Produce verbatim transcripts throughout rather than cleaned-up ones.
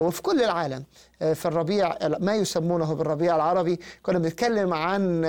وفي كل العالم في الربيع ما يسمونه بالربيع العربي. كنا بنتكلم عن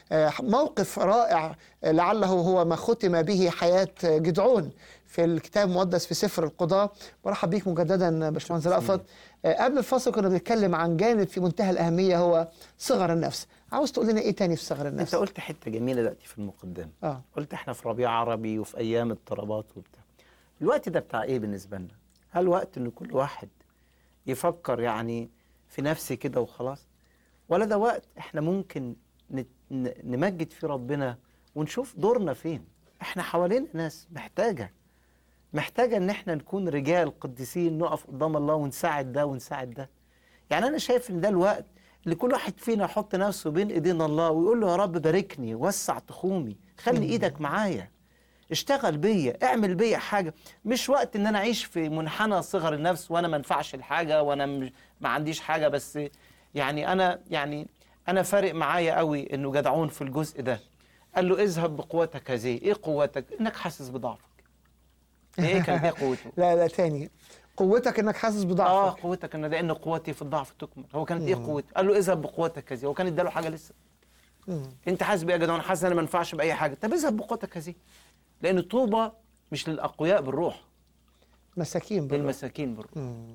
موقف رائع لعله هو ما ختم به حياة جدعون في الكتاب المقدس في سفر القضاء. برحب بيك مجددا باشمهندس رأفت. قبل الفصل كنا بنتكلم عن جانب في منتهى الأهمية هو صغر النفس. عاوز تقول لنا ايه تاني في صغر النفس؟ انت قلت حته جميله دلوقتي في المقدمه. اه قلت احنا في ربيع عربي وفي ايام اضطرابات وبتاع. الوقت ده بتاع ايه بالنسبه لنا؟ هل وقت ان كل واحد يفكر يعني في نفسي كده وخلاص، ولا ده وقت احنا ممكن نت- ن- نمجد فيه ربنا ونشوف دورنا فين؟ احنا حوالينا ناس محتاجه محتاجه ان احنا نكون رجال قديسين نقف قدام الله ونساعد ده ونساعد ده. يعني انا شايف ان ده الوقت اللي كل واحد فينا يحط نفسه بين ايدين الله ويقول له يا رب باركني، وسع تخومي، خلي ايدك معايا، اشتغل بيا، اعمل بيا حاجه. مش وقت ان انا اعيش في منحنى صغر النفس وانا ما انفعش الحاجه وانا مش- ما عنديش حاجه. بس يعني انا يعني انا فارق معايا قوي انه جدعون في الجزء ده قال له اذهب بقوتك هذه. ايه قوتك؟ انك حاسس بضعفك. ايه كانت ايه قوته؟ لا لا تاني، قوتك انك حاسس اه بضعفك. قوتك ان لان قوتي في الضعف تكمل. هو كانت ايه قوته؟ قال له اذهب بقوتك هذه. هو كان اداله حاجه لسه؟ مم. انت حاسس بايه يا جدعان؟ حاسس ان انا ما ينفعش باي حاجه. طب اذهب بقوتك هذه. لان الطوبه مش للاقوياء بالروح، مساكين بالروح. للمساكين بالروح. مم.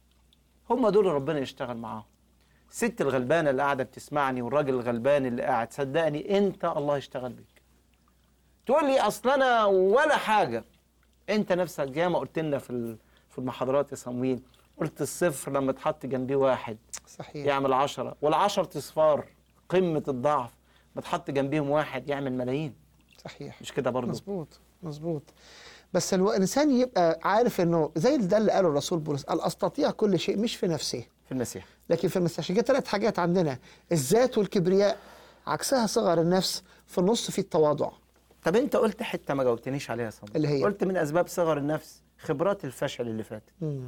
هم دول ربنا يشتغل معاهم. الست الغلبانه اللي قاعده بتسمعني والراجل الغلبان اللي قاعد، صدقني انت الله يشتغل بيك. تقول لي اصل انا ولا حاجه. انت نفسك زي ما قلت لنا في ال- في المحاضرات يا صمويل، قلت الصفر لما تحط جنبيه واحد صحيح. يعمل عشرة، والعشر اصفار قمه الضعف ما تحط جنبيهم واحد يعمل ملايين. صحيح. مش كده برضه؟ مظبوط مظبوط. بس الو- الانسان يبقى عارف انه زي ده اللي قاله الرسول بولس، قال استطيع كل شيء مش في نفسه في المسيح. لكن في المسيح. عشان كده ثلاث حاجات عندنا: الذات والكبرياء، عكسها صغر النفس، في النص في التواضع. طب انت قلت حته ما جاوبتنيش عليها يا صمويل. اللي هي؟ قلت من اسباب صغر النفس خبرات الفشل اللي فاتت. مم.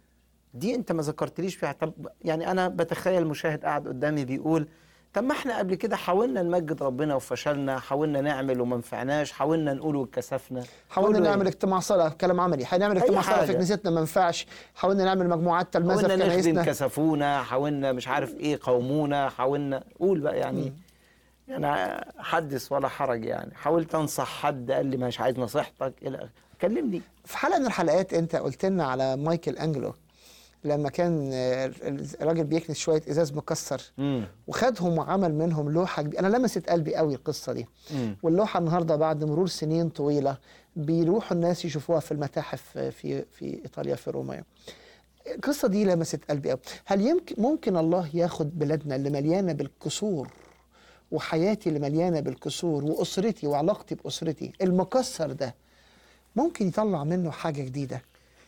دي انت ما ذكرتليش فيها. طب يعني انا بتخيل مشاهد قاعد قدامي بيقول طب ما احنا قبل كده حاولنا نمجد ربنا وفشلنا، حاولنا نعمل وما نفعناش، حاولنا نقول واتكسفنا. حاولنا تقولوا نعمل ايه؟ اجتماع صلاة، كلام عملي، هنعمل أي اجتماع صلاة في حاجة. كنيستنا ما ينفعش، حاولنا نعمل مجموعات تلمذة حاولنا في نخدم كنايسنا. كسفونا، حاولنا مش عارف ايه قومونا، حاولنا قول بقى يعني. يعني حدث ولا حرج. يعني حاولت انصح حد قال لي مش عايز نصيحتك الى اخره. كلمني. في حلقة من الحلقات انت قلت لنا على مايكل انجلو لما كان آه، الراجل بيكنس شوية ازاز مكسر امم وخدهم وعمل منهم لوحة كبيرة. انا لمست قلبي قوي القصة دي. امم واللوحة النهاردة بعد مرور سنين طويلة بيروحوا الناس يشوفوها في المتاحف في في ايطاليا في روما. القصة دي لمست قلبي قوي. هل يمكن ممكن الله ياخد بلادنا اللي مليانة بالكسور وحياتي اللي مليانة بالكسور وأسرتي وعلاقتي بأسرتي المكسر ده، ممكن يطلع منه حاجة جديدة؟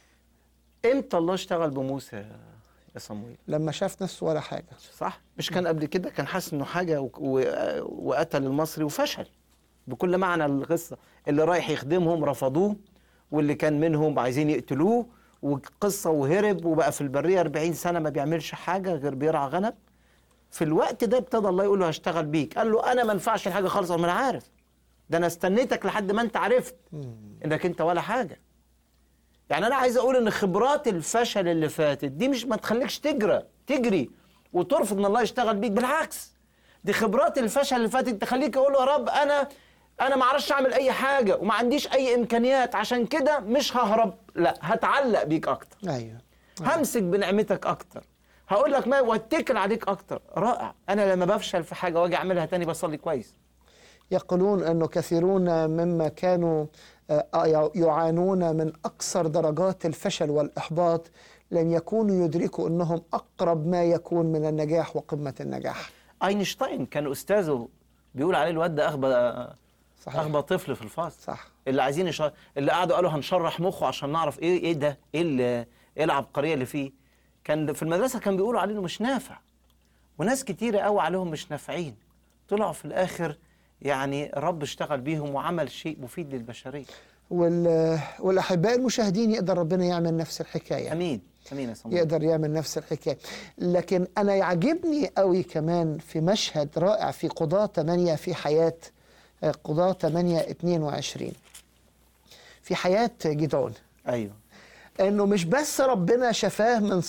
امتى الله اشتغل بموسى يا صمويل؟ لما شاف نفسه ولا حاجة. صح؟ مش كان قبل كده كان حاسس انه حاجه و... و... وقتل المصري وفشل بكل معنى القصه. اللي رايح يخدمهم رفضوه، واللي كان منهم عايزين يقتلوه، وقصه وهرب وبقى في البريه أربعين سنه ما بيعملش حاجه غير بيرعى غنم. في الوقت ده ابتدى الله يقول له هشتغل بيك. قال له انا ما ينفعش الحاجه خالص. ما انا عارف ده، انا استنيتك لحد ما انت عرفت انك انت ولا حاجه. يعني انا عايز اقول ان خبرات الفشل اللي فاتت دي مش ما تخليكش تجرى تجري وترفض ان الله يشتغل بيك. بالعكس، دي خبرات الفشل اللي فاتت تخليك اقول يا رب انا انا ما اعرفش اعمل اي حاجه وما عنديش اي امكانيات، عشان كده مش ههرب، لا هتعلق بيك اكتر. أيوه. همسك بنعمتك اكتر، هقول لك ما واتكل عليك اكتر. رائع. انا لما بفشل في حاجه واجي اعملها تاني بصلي كويس. يقولون أنه كثيرون مما كانوا آه، يعانون من أكثر درجات الفشل والإحباط لن يكونوا يدركوا أنهم أقرب ما يكون من النجاح وقمة النجاح. اينشتاين كان استاذه بيقول عليه الواد ده اغبى صحيح. اغبى طفل في الفصل. صح. اللي عايزين يش... اللي قعدوا قالوا هنشرح مخه عشان نعرف ايه ايه ده، ايه ال- ايه العبقريه اللي فيه. كان في المدرسه كان بيقولوا عليه انه مش نافع، وناس كتيره قوي عليهم مش نافعين، طلعوا في الاخر يعني رب اشتغل بيهم وعمل شيء مفيد للبشريه. وال... والأحباء المشاهدين يقدر ربنا يعمل نفس الحكاية. امين امين يا صمويل. يقدر يعمل نفس الحكاية. لكن أنا يعجبني قوي كمان في مشهد رائع في قضاة ثمانية، في حياة قضاة ثمانية اثنين وعشرين، في حياة جدعون، ايوه. انه مش بس ربنا شفاه من